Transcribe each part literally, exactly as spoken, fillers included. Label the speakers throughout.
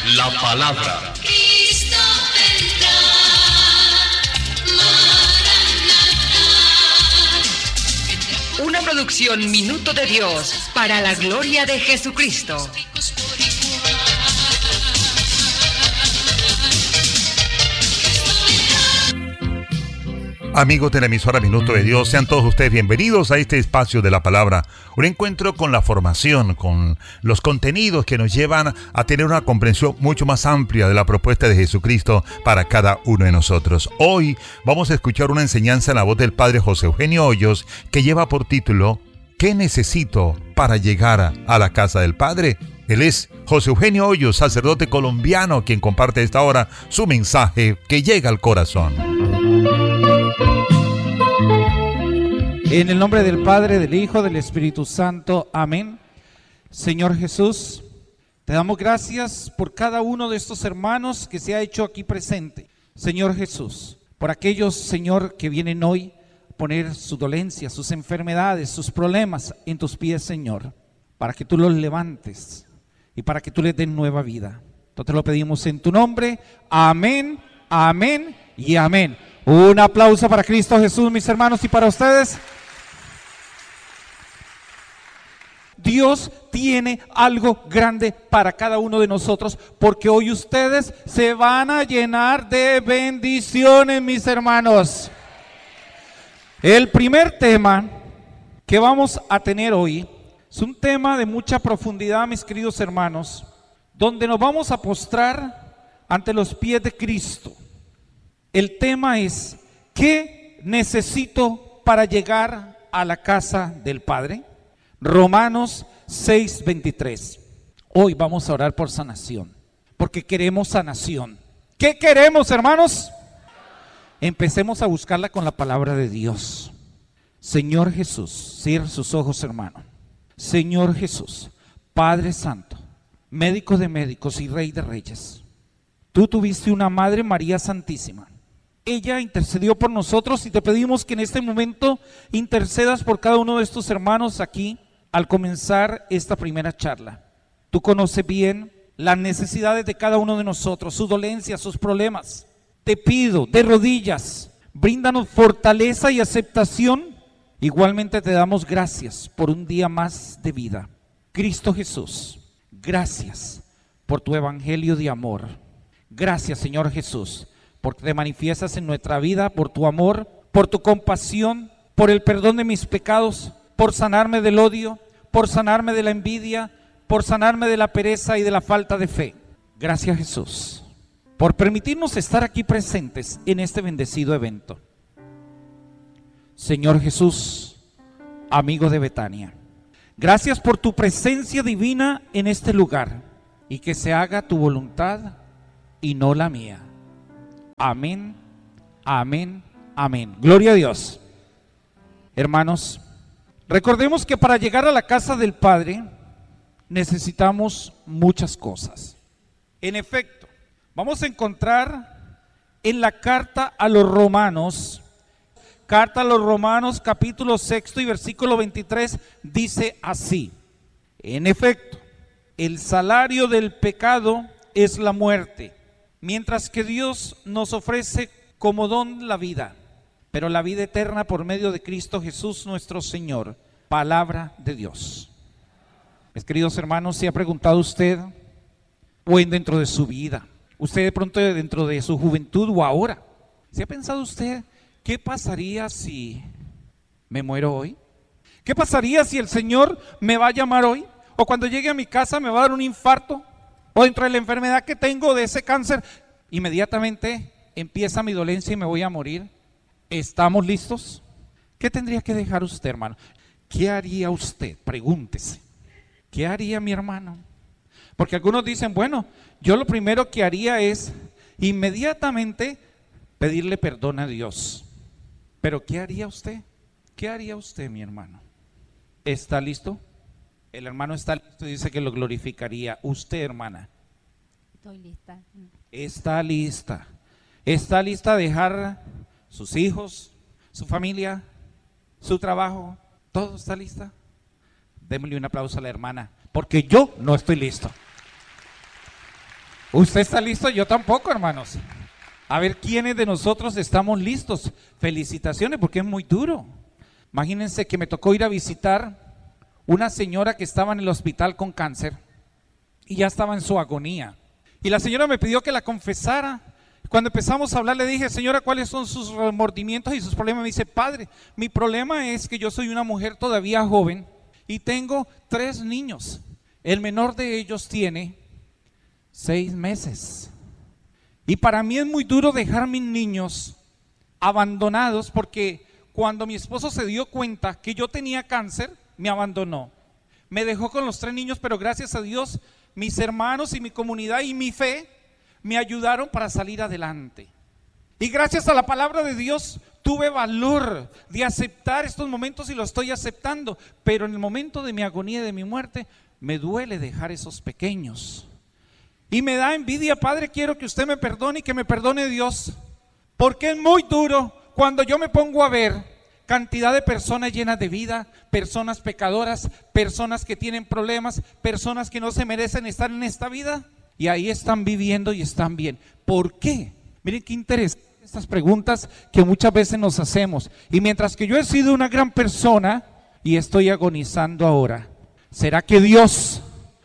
Speaker 1: la palabra.
Speaker 2: Cristo vendrá, Maranatha.
Speaker 3: Una producción Minuto de Dios para la gloria de Jesucristo.
Speaker 4: Amigos de la emisora Minuto de Dios, sean todos ustedes bienvenidos a este espacio de la palabra, un encuentro con la formación, con los contenidos que nos llevan a tener una comprensión mucho más amplia de la propuesta de Jesucristo para cada uno de nosotros. Hoy vamos a escuchar una enseñanza en la voz del Padre José Eugenio Hoyos que lleva por título ¿Qué necesito para llegar a la casa del Padre? Él es José Eugenio Hoyos, sacerdote colombiano, quien comparte a esta hora su mensaje que llega al corazón.
Speaker 5: En el nombre del Padre, del Hijo, del Espíritu Santo. Amén. Señor Jesús, te damos gracias por cada uno de estos hermanos que se ha hecho aquí presente. Señor Jesús, por aquellos, Señor, que vienen hoy a poner su dolencia, sus enfermedades, sus problemas en tus pies, Señor, para que tú los levantes y para que tú les des nueva vida. Entonces te lo pedimos en tu nombre. Amén, amén y amén. Un aplauso para Cristo Jesús, mis hermanos, y para ustedes. Dios tiene algo grande para cada uno de nosotros, porque hoy ustedes se van a llenar de bendiciones, mis hermanos. El primer tema que vamos a tener hoy es un tema de mucha profundidad, mis queridos hermanos, donde nos vamos a postrar ante los pies de Cristo. El tema es, ¿qué necesito para llegar a la casa del Padre? Romanos seis veintitrés. Hoy vamos a orar por sanación, porque queremos sanación. ¿Qué queremos, hermanos? Empecemos a buscarla con la palabra de Dios. Señor Jesús, cierra sus ojos, hermano. Señor Jesús, Padre Santo, médico de médicos y Rey de reyes, tú tuviste una madre, María Santísima. Ella intercedió por nosotros y te pedimos que en este momento intercedas por cada uno de estos hermanos aquí al comenzar esta primera charla. Tú conoces bien las necesidades de cada uno de nosotros, sus dolencias, sus problemas. Te pido de rodillas, bríndanos fortaleza y aceptación. Igualmente te damos gracias por un día más de vida. Cristo Jesús, gracias por tu evangelio de amor. Gracias, Señor Jesús, porque te manifiestas en nuestra vida, por tu amor, por tu compasión, por el perdón de mis pecados, por sanarme del odio, por sanarme de la envidia, por sanarme de la pereza y de la falta de fe. Gracias, Jesús, por permitirnos estar aquí presentes en este bendecido evento. Señor Jesús, amigo de Betania, gracias por tu presencia divina en este lugar, y que se haga tu voluntad y no la mía. Amén, amén, amén. Gloria a Dios. Hermanos, recordemos que para llegar a la casa del Padre necesitamos muchas cosas. En efecto, vamos a encontrar en la carta a los Romanos, carta a los Romanos capítulo sexto y versículo veintitrés, dice así: en efecto, el salario del pecado es la muerte, mientras que Dios nos ofrece como don la vida, pero la vida eterna por medio de Cristo Jesús nuestro Señor. Palabra de Dios. Mis queridos hermanos, ¿se ha preguntado usted, o en dentro de su vida, usted de pronto dentro de su juventud o ahora, ¿se ha pensado usted qué pasaría si me muero hoy? ¿Qué pasaría si el Señor me va a llamar hoy? ¿O cuando llegue a mi casa me va a dar un infarto? ¿O dentro de la enfermedad que tengo de ese cáncer, inmediatamente empieza mi dolencia y me voy a morir? ¿Estamos listos? ¿Qué tendría que dejar usted, hermano? ¿Qué haría usted? Pregúntese. ¿Qué haría mi hermano? Porque algunos dicen, bueno, yo lo primero que haría es inmediatamente pedirle perdón a Dios. Pero ¿qué haría usted? ¿Qué haría usted, mi hermano? ¿Está listo? El hermano está listo y dice que lo glorificaría. Usted, hermana.
Speaker 6: Estoy lista.
Speaker 5: Está lista. Está lista a dejar sus hijos, su familia, su trabajo. ¿Todo está lista? Démosle un aplauso a la hermana, porque yo no estoy listo. ¿Usted está listo? Yo tampoco, hermanos. A ver, ¿quiénes de nosotros estamos listos? Felicitaciones, porque es muy duro. Imagínense que me tocó ir a visitar una señora que estaba en el hospital con cáncer y ya estaba en su agonía. Y la señora me pidió que la confesara. Cuando empezamos a hablar le dije, señora, ¿cuáles son sus remordimientos y sus problemas? Me dice, padre, mi problema es que yo soy una mujer todavía joven y tengo tres niños. El menor de ellos tiene seis meses. Y para mí es muy duro dejar a mis niños abandonados porque cuando mi esposo se dio cuenta que yo tenía cáncer, me abandonó. Me dejó con los tres niños, pero gracias a Dios, mis hermanos y mi comunidad y mi fe me ayudaron para salir adelante. Y gracias a la palabra de Dios tuve valor de aceptar estos momentos y lo estoy aceptando. Pero en el momento de mi agonía y de mi muerte, me duele dejar esos pequeños. Y me da envidia, Padre, quiero que usted me perdone y que me perdone Dios. Porque es muy duro cuando yo me pongo a ver cantidad de personas llenas de vida, personas pecadoras, personas que tienen problemas, personas que no se merecen estar en esta vida. Y ahí están viviendo y están bien. ¿Por qué? Miren qué interesante estas preguntas que muchas veces nos hacemos. Y mientras que yo he sido una gran persona y estoy agonizando ahora, ¿será que Dios,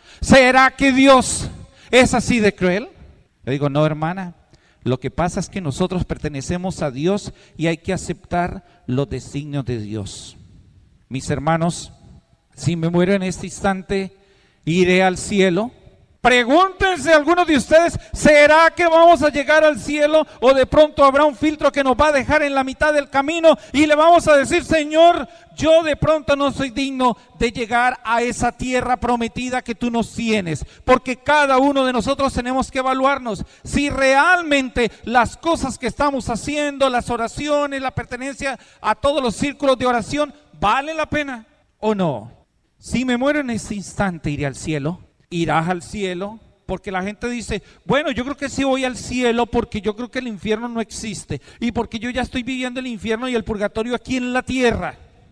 Speaker 5: será que Dios es así de cruel? Le digo, no, hermana, lo que pasa es que nosotros pertenecemos a Dios y hay que aceptar los designios de Dios. Mis hermanos, si me muero en este instante, iré al cielo. Pregúntense algunos de ustedes, ¿será que vamos a llegar al cielo o de pronto habrá un filtro que nos va a dejar en la mitad del camino y le vamos a decir, Señor, yo de pronto no soy digno de llegar a esa tierra prometida que tú nos tienes? Porque cada uno de nosotros tenemos que evaluarnos si realmente las cosas que estamos haciendo, las oraciones, la pertenencia a todos los círculos de oración, ¿vale la pena o no? Si me muero en este instante, iré al cielo. ¿Irás al cielo? Porque la gente dice, bueno, yo creo que sí voy al cielo porque yo creo que el infierno no existe y porque yo ya estoy viviendo el infierno y el purgatorio aquí en la tierra.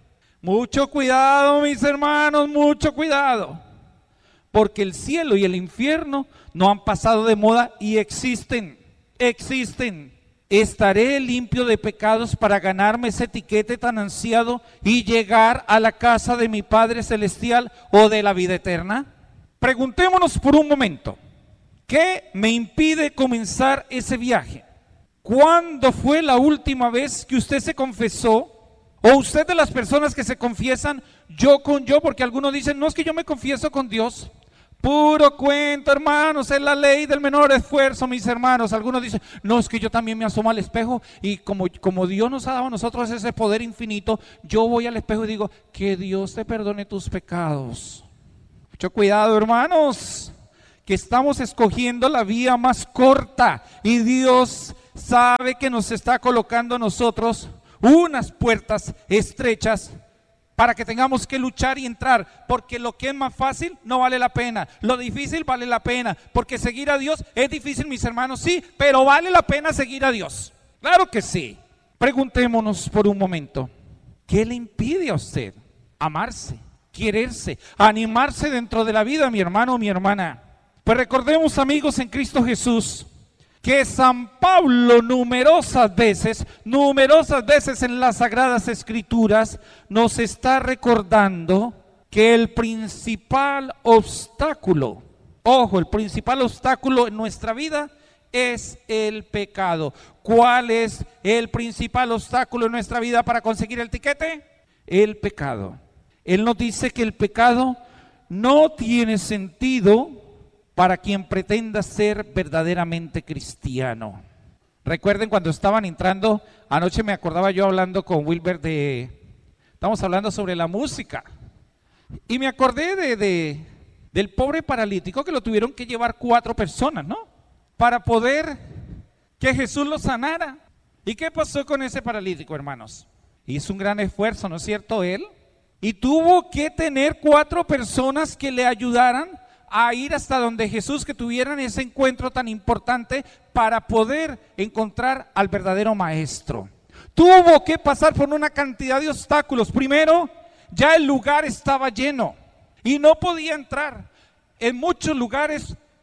Speaker 5: Mucho cuidado, mis hermanos, mucho cuidado, porque el cielo y el infierno no han pasado de moda y existen, existen. ¿Estaré limpio de pecados para ganarme ese etiquete tan ansiado y llegar a la casa de mi Padre Celestial o de la vida eterna? Preguntémonos por un momento, ¿qué me impide comenzar ese viaje? ¿Cuándo fue la última vez que usted se confesó? ¿O usted de las personas que se confiesan yo con yo? Porque algunos dicen, no, es que yo me confieso con Dios. Puro cuento, hermanos, es la ley del menor esfuerzo, mis hermanos. Algunos dicen, no, es que yo también me asomo al espejo y como, como Dios nos ha dado a nosotros ese poder infinito, yo voy al espejo y digo, que Dios te perdone tus pecados. Mucho cuidado, hermanos, que estamos escogiendo la vía más corta y Dios sabe que nos está colocando a nosotros unas puertas estrechas para que tengamos que luchar y entrar, porque lo que es más fácil no vale la pena, lo difícil vale la pena, porque seguir a Dios es difícil, mis hermanos, sí, pero vale la pena seguir a Dios, claro que sí. Preguntémonos por un momento, ¿qué le impide a usted amarse, quererse, animarse dentro de la vida, mi hermano, mi hermana? Pues recordemos, amigos, en Cristo Jesús, que San Pablo numerosas veces, numerosas veces en las Sagradas Escrituras nos está recordando que el principal obstáculo, ojo, el principal obstáculo en nuestra vida es el pecado. ¿Cuál es el principal obstáculo en nuestra vida para conseguir el tiquete? El pecado. Él nos dice que el pecado no tiene sentido para quien pretenda ser verdaderamente cristiano. Recuerden cuando estaban entrando, anoche me acordaba yo hablando con Wilber de, estamos hablando sobre la música, y me acordé de, de, del pobre paralítico que lo tuvieron que llevar cuatro personas, ¿no? Para poder que Jesús lo sanara. ¿Y qué pasó con ese paralítico, hermanos? Hizo un gran esfuerzo, ¿no es cierto? Él, y tuvo que tener cuatro personas que le ayudaran a ir hasta donde Jesús, que tuvieran ese encuentro tan importante para poder encontrar al verdadero maestro. Tuvo que pasar por una cantidad de obstáculos. Primero, ya el lugar estaba lleno y no podía entrar. En muchos lugares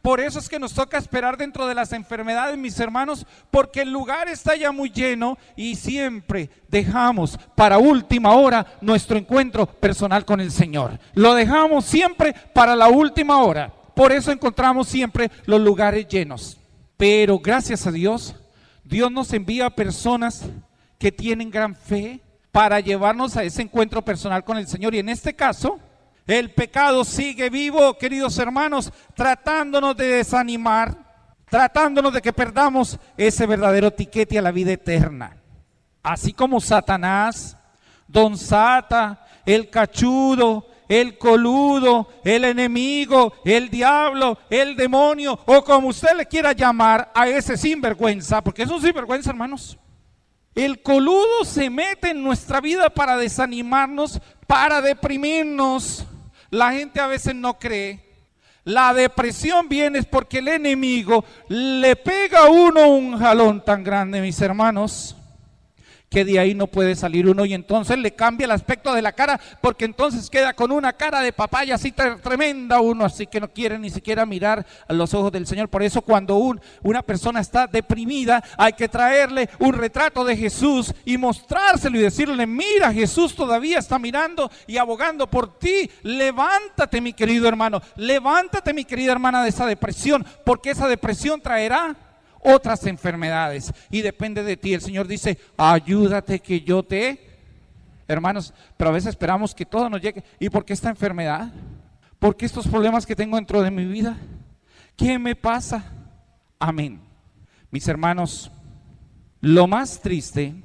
Speaker 5: Por eso es que nos toca esperar dentro de las enfermedades, mis hermanos, porque el lugar está ya muy lleno y siempre dejamos para última hora nuestro encuentro personal con el Señor. Lo dejamos siempre para la última hora. Por eso encontramos siempre los lugares llenos. Pero gracias a Dios, Dios nos envía personas que tienen gran fe para llevarnos a ese encuentro personal con el Señor. Y en este caso, el pecado sigue vivo, queridos hermanos, tratándonos de desanimar, tratándonos de que perdamos ese verdadero tiquete a la vida eterna. Así como Satanás, Don Sata, el cachudo, el coludo, el enemigo, el diablo, el demonio, o como usted le quiera llamar a ese sinvergüenza, porque es un sinvergüenza, hermanos. El coludo se mete en nuestra vida para desanimarnos, para deprimirnos. La gente a veces no cree. La depresión viene es porque el enemigo le pega a uno un jalón tan grande, mis hermanos, que de ahí no puede salir uno, y entonces le cambia el aspecto de la cara, porque entonces queda con una cara de papaya así tremenda uno, así que no quiere ni siquiera mirar a los ojos del Señor. Por eso cuando un, una persona está deprimida, hay que traerle un retrato de Jesús y mostrárselo y decirle: mira, Jesús todavía está mirando y abogando por ti. Levántate, mi querido hermano, levántate, mi querida hermana, de esa depresión, porque esa depresión traerá otras enfermedades y depende de ti. El Señor dice: ayúdate que yo te... Hermanos, pero a veces esperamos que todo nos llegue. ¿Y por qué esta enfermedad? ¿Por qué estos problemas que tengo dentro de mi vida? ¿Qué me pasa? Amén. Mis hermanos, lo más triste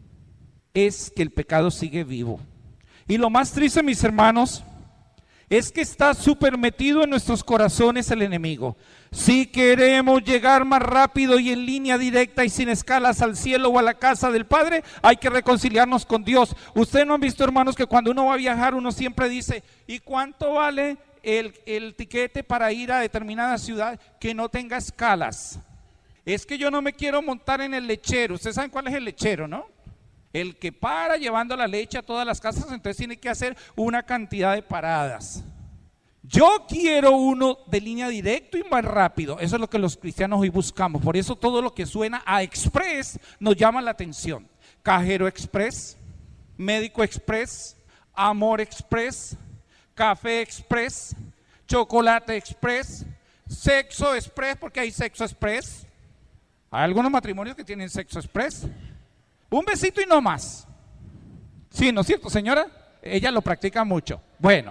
Speaker 5: es que el pecado sigue vivo. Y lo más triste, mis hermanos, es que está súper metido en nuestros corazones el enemigo. Si queremos llegar más rápido y en línea directa y sin escalas al cielo o a la casa del Padre, hay que reconciliarnos con Dios. Ustedes no han visto, hermanos, que cuando uno va a viajar, uno siempre dice: ¿y cuánto vale el, el tiquete para ir a determinada ciudad que no tenga escalas? Es que yo no me quiero montar en el lechero. Ustedes saben cuál es el lechero, ¿no? El que para llevando la leche a todas las casas, entonces tiene que hacer una cantidad de paradas. Yo quiero uno de línea directa y más rápido. Eso es lo que los cristianos hoy buscamos. Por eso todo lo que suena a express nos llama la atención. Cajero express, médico express, amor express, café express, chocolate express, sexo express, porque hay sexo express. Hay algunos matrimonios que tienen sexo express. Un besito y no más. Sí, ¿no es cierto, señora? Ella lo practica mucho. Bueno,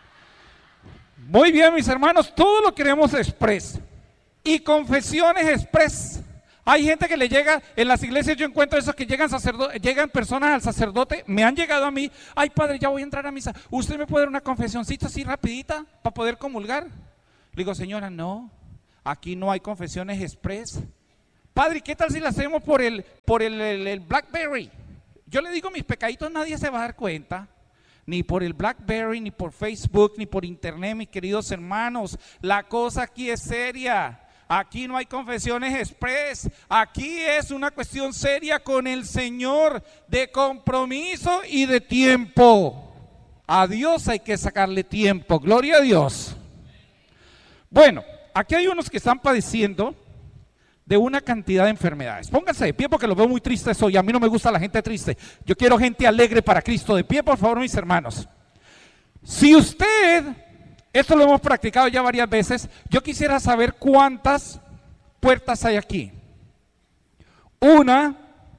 Speaker 5: muy bien, mis hermanos, todo lo queremos express. Y confesiones express. Hay gente que le llega, en las iglesias yo encuentro esos que llegan, sacerdotes, llegan personas al sacerdote, me han llegado a mí: ay, padre, ya voy a entrar a misa, ¿usted me puede dar una confesioncita así rapidita para poder comulgar? Le digo: señora, no, aquí no hay confesiones express. Padre, ¿qué tal si la hacemos por el, por el, el, el BlackBerry? Yo le digo: mis pecaditos nadie se va a dar cuenta. Ni por el BlackBerry, ni por Facebook, ni por internet, mis queridos hermanos. La cosa aquí es seria. Aquí no hay confesiones express. Aquí es una cuestión seria con el Señor, de compromiso y de tiempo. A Dios hay que sacarle tiempo. Gloria a Dios. Bueno, aquí hay unos que están padeciendo de una cantidad de enfermedades. Pónganse de pie porque los veo muy tristes hoy. A mí no me gusta la gente triste. Yo quiero gente alegre para Cristo. De pie, por favor, mis hermanos. Si usted, esto lo hemos practicado ya varias veces, yo quisiera saber cuántas puertas hay aquí. Una,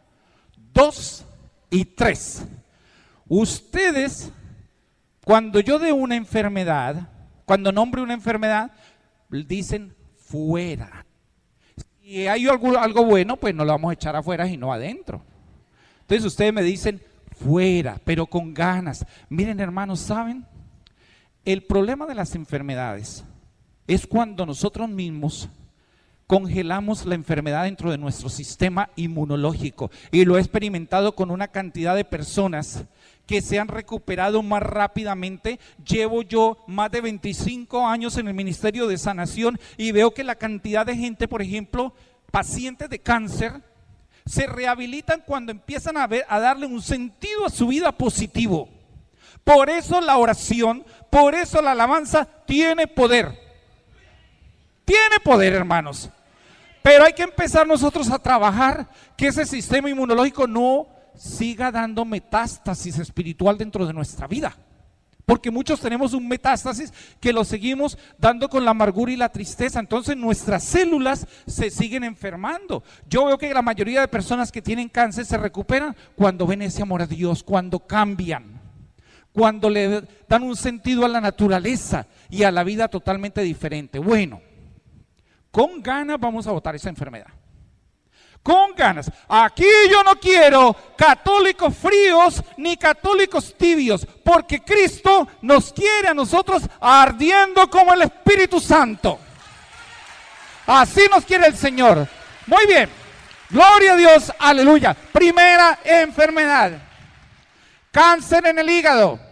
Speaker 5: dos y tres. Ustedes, cuando yo dé una enfermedad, cuando nombre una enfermedad, dicen fuera. Si hay algo, algo bueno, pues no lo vamos a echar afuera y no adentro. Entonces ustedes me dicen fuera, pero con ganas. Miren, hermanos, ¿saben? El problema de las enfermedades es cuando nosotros mismos congelamos la enfermedad dentro de nuestro sistema inmunológico. Y lo he experimentado con una cantidad de personas que se han recuperado más rápidamente. Llevo yo más de veinticinco años en el ministerio de sanación y veo que la cantidad de gente, por ejemplo, pacientes de cáncer, se rehabilitan cuando empiezan a, ver, a darle un sentido a su vida positivo. Por eso la oración, por eso la alabanza tiene poder. Tiene poder, hermanos. Pero hay que empezar nosotros a trabajar que ese sistema inmunológico no siga dando metástasis espiritual dentro de nuestra vida. Porque muchos tenemos un metástasis que lo seguimos dando con la amargura y la tristeza. Entonces nuestras células se siguen enfermando. Yo veo que la mayoría de personas que tienen cáncer se recuperan cuando ven ese amor a Dios, cuando cambian, cuando le dan un sentido a la naturaleza y a la vida totalmente diferente. Bueno, con ganas vamos a votar esa enfermedad. Con ganas. Aquí yo no quiero católicos fríos ni católicos tibios, porque Cristo nos quiere a nosotros ardiendo como el Espíritu Santo. Así nos quiere el Señor. Muy bien. Gloria a Dios. Aleluya. Primera enfermedad. Cáncer en el hígado.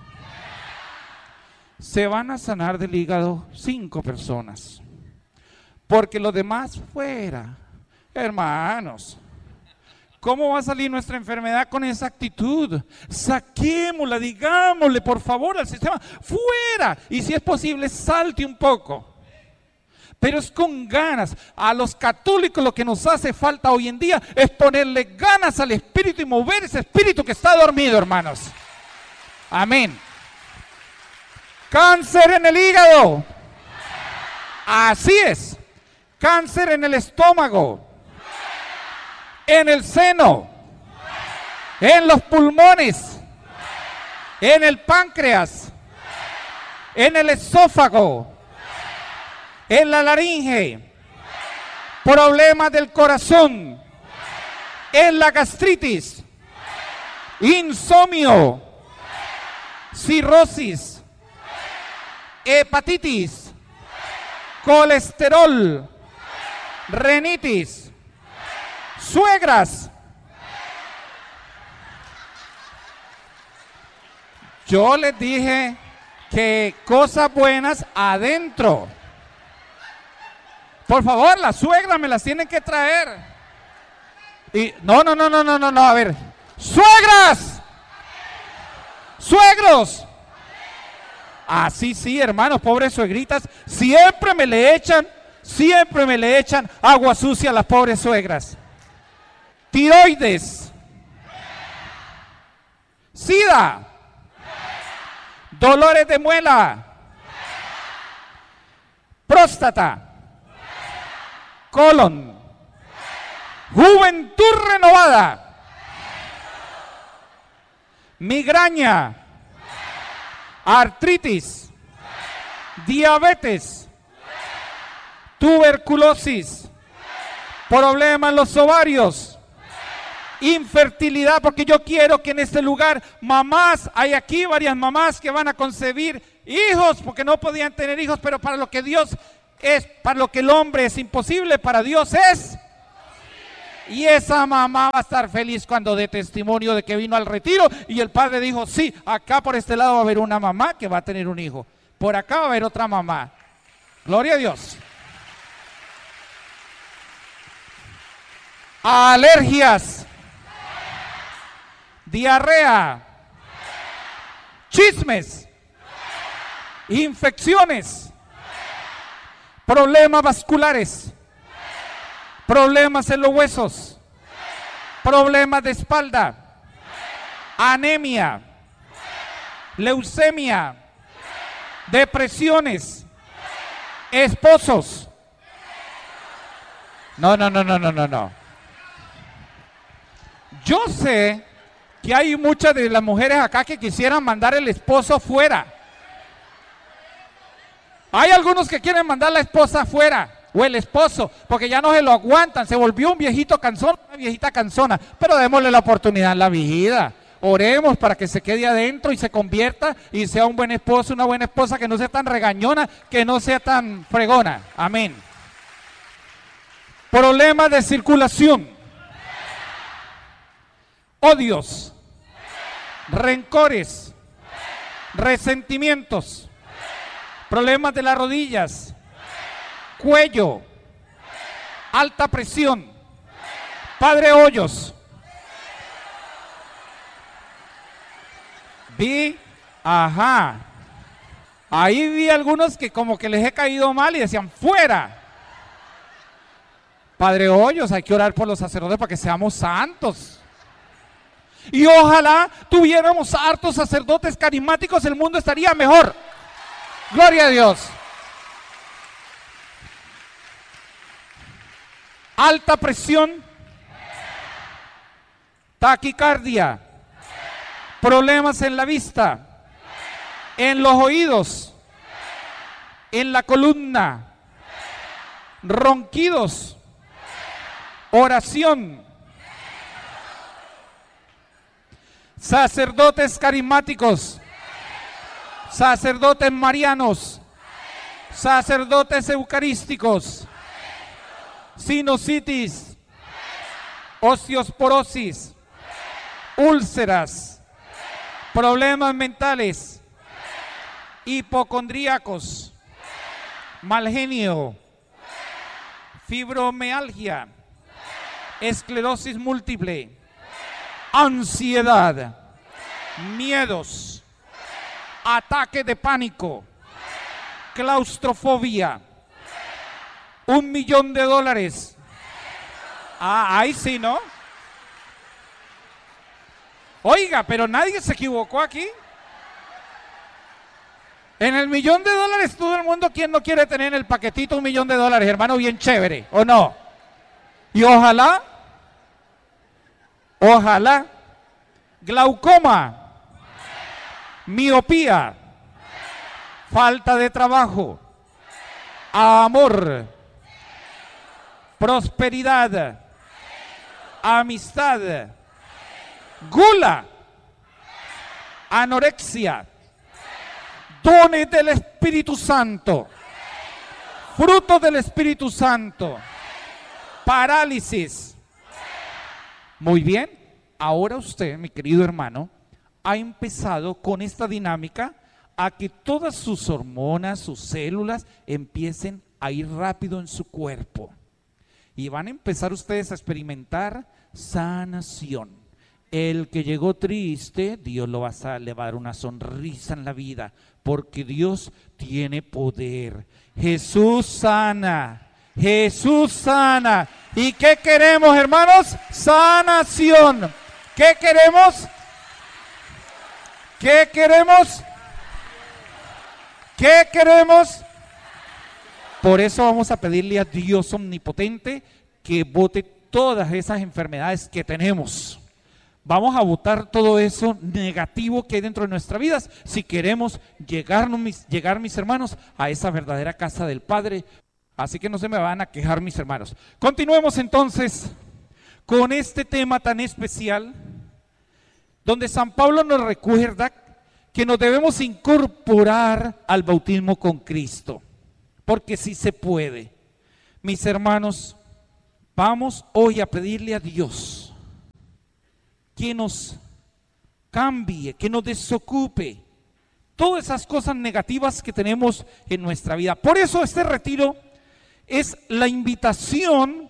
Speaker 5: Se van a sanar del hígado cinco personas, porque los demás fuera. Hermanos, ¿cómo va a salir nuestra enfermedad con esa actitud? Saquémosla, digámosle por favor al sistema, fuera, y si es posible salte un poco, pero es con ganas. A los católicos lo que nos hace falta hoy en día es ponerle ganas al espíritu y mover ese espíritu que está dormido, hermanos. Amén. Cáncer en el hígado. Así es. Cáncer en el estómago, en el seno, en los pulmones, en el páncreas, en el esófago, en la laringe, problemas del corazón, en la gastritis, insomnio, cirrosis, hepatitis, colesterol, rinitis, suegras. Yo les dije que cosas buenas adentro. Por favor, las suegras me las tienen que traer. Y no, no, no, no, no, no, no, a ver. Suegras, suegros. Así sí, hermanos, pobres suegritas, siempre me le echan, siempre me le echan agua sucia a las pobres suegras. Tiroides, sida, dolores de muela, próstata, colon, juventud renovada, migraña, artritis, diabetes, tuberculosis, problemas en los ovarios, infertilidad, porque yo quiero que en este lugar mamás, hay aquí varias mamás que van a concebir hijos porque no podían tener hijos, pero para lo que Dios es, para lo que el hombre es imposible, para Dios es. Y esa mamá va a estar feliz cuando dé testimonio de que vino al retiro y el padre dijo, sí, acá por este lado va a haber una mamá que va a tener un hijo. Por acá va a haber otra mamá. Gloria a Dios. Alergias. Diarrea. Chismes. Infecciones. Problemas vasculares. Problemas en los huesos, problemas de espalda, anemia, leucemia, depresiones, esposos. No, no, no, no, no, no, no. Yo sé que hay muchas de las mujeres acá que quisieran mandar el esposo fuera. Hay algunos que quieren mandar la esposa fuera. O el esposo, porque ya no se lo aguantan, se volvió un viejito cansón, una viejita cansona, pero démosle la oportunidad en la vida. Oremos para que se quede adentro y se convierta y sea un buen esposo, una buena esposa, que no sea tan regañona, que no sea tan fregona. Amén. Problemas de circulación, odios, rencores, resentimientos, problemas de las rodillas, cuello, alta presión, Padre Hoyos. Vi, ajá, Ahí vi algunos que como que les he caído mal y decían, fuera. Padre Hoyos, hay que orar por los sacerdotes para que seamos santos. Y ojalá tuviéramos hartos sacerdotes carismáticos, el mundo estaría mejor. Gloria a Dios. Alta presión, taquicardia, problemas en la vista, en los oídos, en la columna, ronquidos, oración, sacerdotes carismáticos, sacerdotes marianos, sacerdotes eucarísticos, sinusitis, osteoporosis, úlceras, problemas mentales, hipocondríacos, mal genio, fibromialgia, esclerosis múltiple, ansiedad, miedos, ataque de pánico, claustrofobia, un millón de dólares. Ah, ahí sí, ¿no? Oiga, pero nadie se equivocó aquí. En el millón de dólares, todo el mundo, ¿quién no quiere tener en el paquetito un millón de dólares, hermano? Bien chévere, ¿o no? Y ojalá, ojalá, glaucoma, miopía, falta de trabajo, amor, prosperidad, amistad, gula, anorexia, dones del Espíritu Santo, frutos del Espíritu Santo, parálisis. Muy bien, ahora usted, mi querido hermano, ha empezado con esta dinámica a que todas sus hormonas, sus células empiecen a ir rápido en su cuerpo. Y van a empezar ustedes a experimentar sanación. El que llegó triste, Dios lo va a, le va a dar una sonrisa en la vida, porque Dios tiene poder. Jesús sana, Jesús sana. ¿Y qué queremos, hermanos? Sanación. ¿Qué queremos? ¿Qué queremos? ¿Qué queremos? Por eso vamos a pedirle a Dios omnipotente que bote todas esas enfermedades que tenemos. Vamos a botar todo eso negativo que hay dentro de nuestras vidas si queremos llegar, mis, llegar, mis hermanos, a esa verdadera casa del Padre. Así que no se me van a quejar, mis hermanos. Continuemos entonces con este tema tan especial, donde San Pablo nos recuerda que nos debemos incorporar al bautismo con Cristo. Porque sí se puede. Mis hermanos, vamos hoy a pedirle a Dios que nos cambie, que nos desocupe todas esas cosas negativas que tenemos en nuestra vida. Por eso este retiro es la invitación